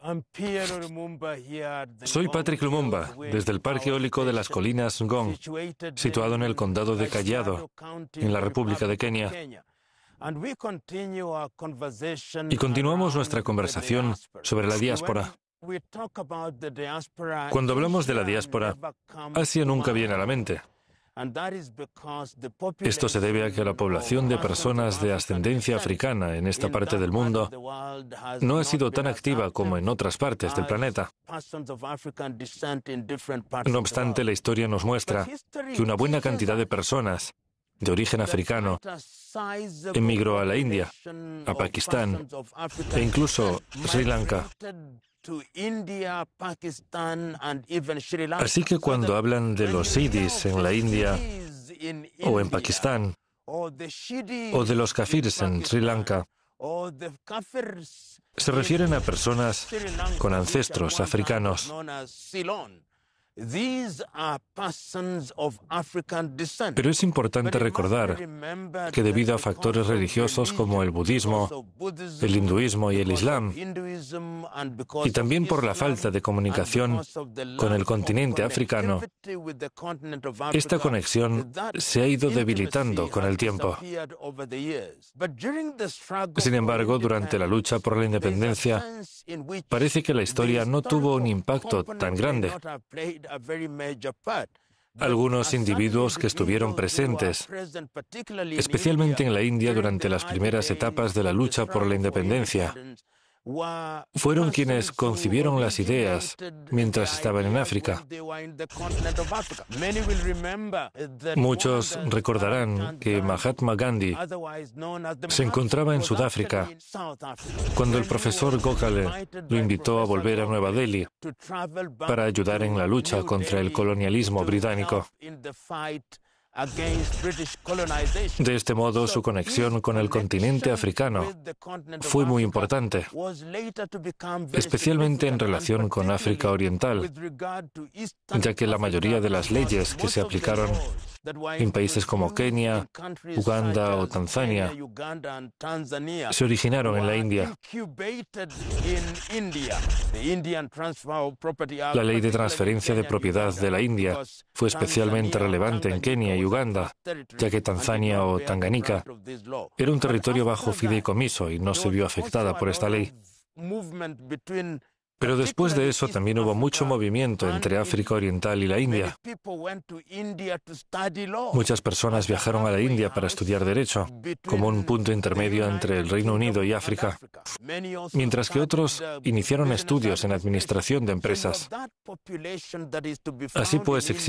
Soy Patrick Lumumba, desde el Parque Eólico de las Colinas Ngong, situado en el condado de Kajiado, en la República de Kenia. Y continuamos nuestra conversación sobre la diáspora. Cuando hablamos de la diáspora, Asia nunca viene a la mente. Esto se debe a que la población de personas de ascendencia africana en esta parte del mundo no ha sido tan activa como en otras partes del planeta. No obstante, la historia nos muestra que una buena cantidad de personas de origen africano emigró a la India, a Pakistán e incluso Sri Lanka. Así que cuando hablan de los Siddhis en la India o en Pakistán, o de los Kafirs en Sri Lanka, se refieren a personas con ancestros africanos. Pero es importante recordar que debido a factores religiosos como el budismo, el hinduismo y el islam, y también por la falta de comunicación con el continente africano, esta conexión se ha ido debilitando con el tiempo. Sin embargo, durante la lucha por la independencia, parece que la historia no tuvo un impacto tan grande. Algunos individuos que estuvieron presentes, especialmente en la India durante las primeras etapas de la lucha por la independencia, fueron quienes concibieron las ideas mientras estaban en África. Muchos recordarán que Mahatma Gandhi se encontraba en Sudáfrica cuando el profesor Gokhale lo invitó a volver a Nueva Delhi para ayudar en la lucha contra el colonialismo británico. De este modo, su conexión con el continente africano fue muy importante, especialmente en relación con África Oriental, ya que la mayoría de las leyes que se aplicaron en países como Kenia, Uganda o Tanzania se originaron en la India. La ley de transferencia de propiedad de la India fue especialmente relevante en Kenia y Uganda, ya que Tanzania o Tanganica era un territorio bajo fideicomiso y no se vio afectada por esta ley. Pero después de eso también hubo mucho movimiento entre África Oriental y la India. Muchas personas viajaron a la India para estudiar Derecho, como un punto intermedio entre el Reino Unido y África, mientras que otros iniciaron estudios en administración de empresas. Así pues,